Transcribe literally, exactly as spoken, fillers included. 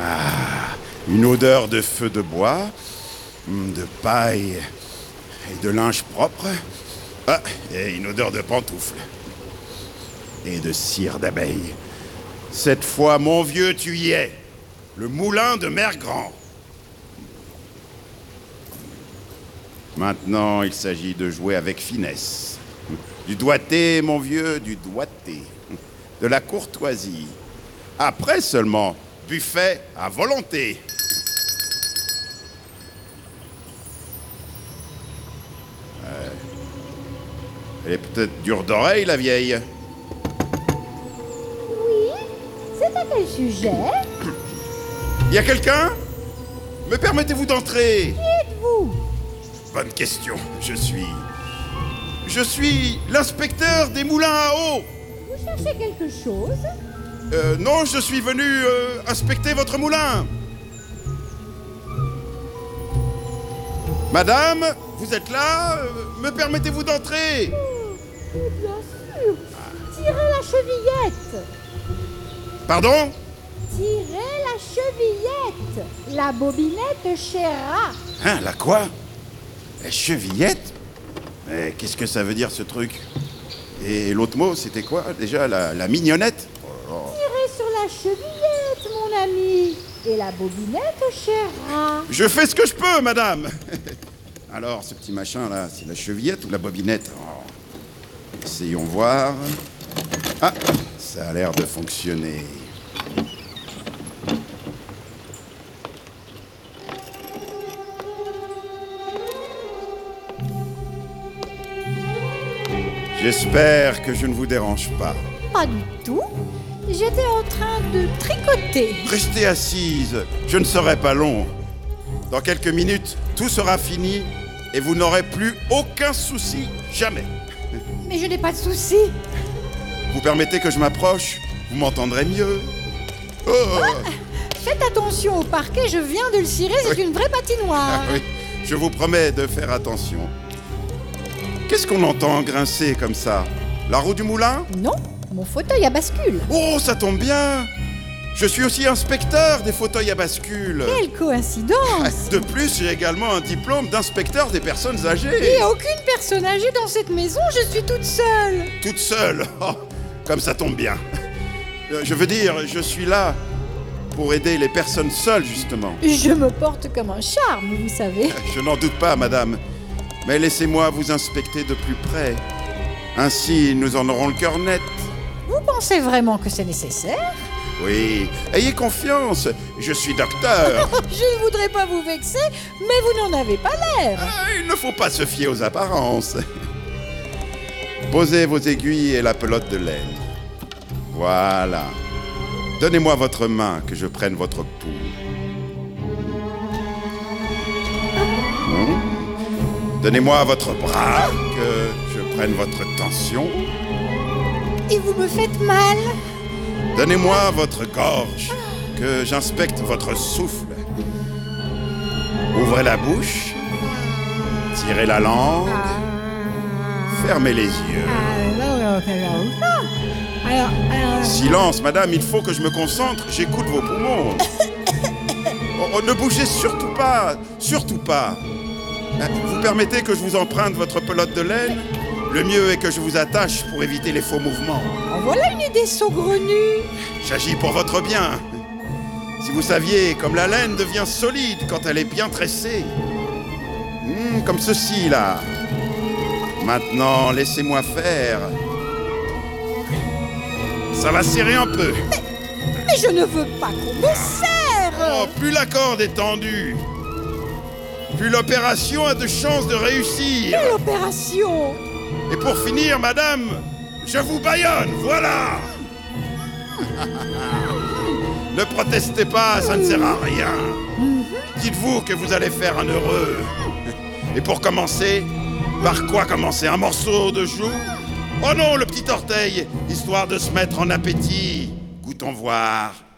Ah, une odeur de feu de bois, de paille et de linge propre. Ah, et une odeur de pantoufles. Et de cire d'abeille. Cette fois, mon vieux, tu y es. Le moulin de Mère Grand. Maintenant, il s'agit de jouer avec finesse. Du doigté, mon vieux, du doigté. De la courtoisie. Après seulement, buffet à volonté. Euh, elle est peut-être dure d'oreille, la vieille. Oui, c'est à quel sujet? Y a quelqu'un? Me permettez-vous d'entrer? Qui êtes-vous? Bonne question. Je suis... Je suis l'inspecteur des moulins à eau. Vous cherchez quelque chose? Euh, non, je suis venu euh, inspecter votre moulin. Madame, vous êtes là? euh, Me permettez-vous d'entrer? Oh, oui, bien sûr. Tirez la chevillette. Pardon? Tirez la chevillette. La bobinette chera. Hein, la quoi? La chevillette? Mais qu'est-ce que ça veut dire, ce truc? Et l'autre mot, c'était quoi, déjà? La, la mignonnette? Oh. Tirez sur la chevillette, mon ami. Et la bobinette chera. Je fais ce que je peux, madame. Alors, ce petit machin-là, c'est la chevillette ou la bobinette? Oh. Essayons voir. Ah, ça a l'air de fonctionner. J'espère que je ne vous dérange pas. Pas du tout. J'étais en train de tricoter. Restez assise, je ne serai pas long. Dans quelques minutes, tout sera fini et vous n'aurez plus aucun souci, jamais. Mais je n'ai pas de soucis. Vous permettez que je m'approche? Vous m'entendrez mieux. Oh. Ah, faites attention au parquet, je viens de le cirer, c'est une vraie patinoire. Ah oui, je vous promets de faire attention. Qu'est-ce qu'on entend grincer comme ça? La roue du moulin? Non, mon fauteuil à bascule. Oh, ça tombe bien! Je suis aussi inspecteur des fauteuils à bascule. Quelle coïncidence! De plus, j'ai également un diplôme d'inspecteur des personnes âgées. Il n'y a aucune personne âgée dans cette maison, je suis toute seule. Toute seule? Oh, comme ça tombe bien. Je veux dire, je suis là pour aider les personnes seules, justement. Je me porte comme un charme, vous savez. Je n'en doute pas, madame. Mais laissez-moi vous inspecter de plus près. Ainsi, nous en aurons le cœur net. Vous pensez vraiment que c'est nécessaire? Oui, ayez confiance, je suis docteur. Je ne voudrais pas vous vexer, mais vous n'en avez pas l'air. Ah, il ne faut pas se fier aux apparences. Posez vos aiguilles et la pelote de laine. Voilà. Donnez-moi votre main, que je prenne votre pouls. Hmm. Donnez-moi votre bras, que je prenne votre tension. Et vous me faites mal. Donnez-moi votre gorge, que j'inspecte votre souffle. Ouvrez la bouche, tirez la langue, fermez les yeux. Alors, alors... Silence, madame, il faut que je me concentre, j'écoute vos poumons. Oh, oh, ne bougez surtout pas, surtout pas. Vous permettez que je vous emprunte votre pelote de laine? Le mieux est que je vous attache pour éviter les faux mouvements. En voilà une idée saugrenue. J'agis pour votre bien. Si vous saviez, comme la laine devient solide quand elle est bien tressée. Mmh, comme ceci, là. Maintenant, laissez-moi faire. Ça va serrer un peu. Mais, mais je ne veux pas qu'on me serre. Oh, plus la corde est tendue, plus l'opération a de chances de réussir. Quelle opération? Et pour finir, madame, je vous bâillonne, voilà. Ne protestez pas, ça ne sert à rien. Dites-vous que vous allez faire un heureux. Et pour commencer, par quoi commencer? Un morceau de joue? Oh non, le petit orteil, histoire de se mettre en appétit. Goûtons voir.